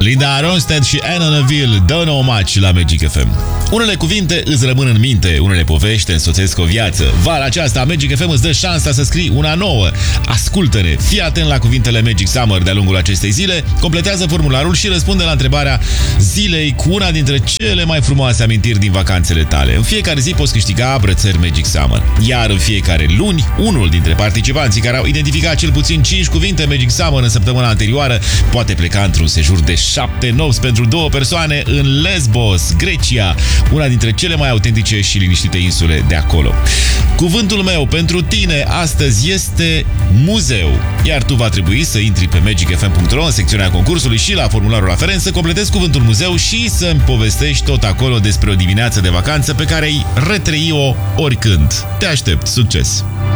Linda Ronstadt și Anna Neville, Don't Know Much la Magic FM. Unele cuvinte îți rămân în minte, unele povești te însoțesc o viață. Vara aceasta Magic FM îți dă șansa să scrii una nouă. Ascultă-ne, fii atent la cuvintele Magic Summer de-a lungul acestei zile, completează formularul și răspunde la întrebarea zilei cu una dintre cele mai frumoase amintiri din vacanțele tale. În fiecare zi poți câștiga brățări Magic Summer. Iar în fiecare luni, unul dintre participanții care au identificat cel puțin 5 cuvinte Magic Summer în săptămâna anterioară poate pleca într-un sejur de 7 nopți pentru 2 persoane în Lesbos, Grecia, una dintre cele mai autentice și liniștite insule de acolo. Cuvântul meu pentru tine astăzi este muzeu, iar tu va trebui să intri pe magicfm.ro în secțiunea concursului și la formularul aferent să completezi cuvântul muzeu și să-mi povestești tot acolo despre o dimineață de vacanță pe care ai retrăi-o oricând. Te aștept! Succes!